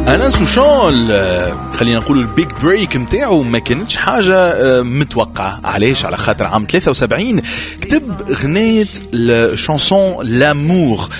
أنا سوشان خلينا نقول البيج بريك متاعه ما كانتش حاجة متوقعة. علاش؟ على خاطر عام 73 كتب غناية الشانسون لامور